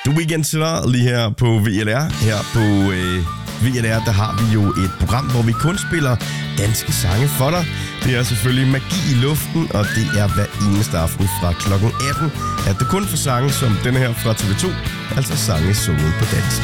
The Weeknd Siller lige her på VLR. Her på VLR, der har vi jo et program, hvor vi kun spiller danske sange for dig. Det er selvfølgelig Magi i luften, og det er hver eneste aften fra klokken 18, at du kun får sange som denne her fra TV2, altså sange sunget på dansk.